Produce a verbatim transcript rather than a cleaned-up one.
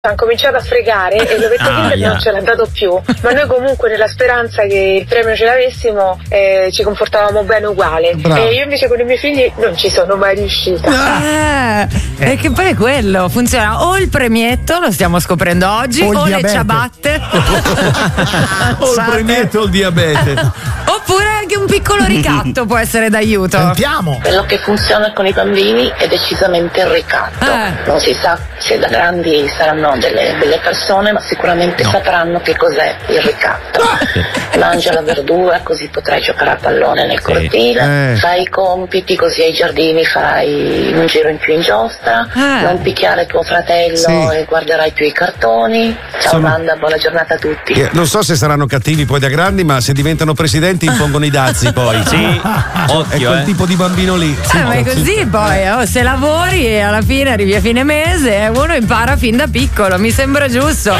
hanno cominciato a fregare e l'ovetto Ah, Kinder yeah. non ce l'ha dato più, ma noi comunque nella speranza che il premio ce l'avessimo eh, ci comportavamo bene uguale. Bravo. E io invece con i miei figli non ci sono mai riuscita. Eh, e che poi è quello, funziona o il premietto, lo stiamo scoprendo oggi, O il o le diabete. ciabatte. O il premietto o il diabete. Oppure anche un piccolo ricatto può essere d'aiuto. Sentiamo. Quello che funziona con i bambini è decisamente il ricatto. Eh. Non si sa se da grandi saranno delle belle persone, ma sicuramente sapranno che cos'è il ricatto. Mangia la verdura così potrai giocare a pallone nel cortile, Eh. fai i compiti così ai giardini farai un giro in più in giostra, Eh. non picchiare tuo fratello Sì. e guarderai più i cartoni. Ciao Sono- banda, buona giornata a tutti. Che non so se saranno cattivi poi da grandi, ma se diventano presidenti impongono i dazi poi. Sì, È occhio, quel eh. tipo di bambino lì. Eh, ma è così poi, oh, se lavori e alla fine arrivi a fine mese, uno impara fin da piccolo, mi sembra giusto.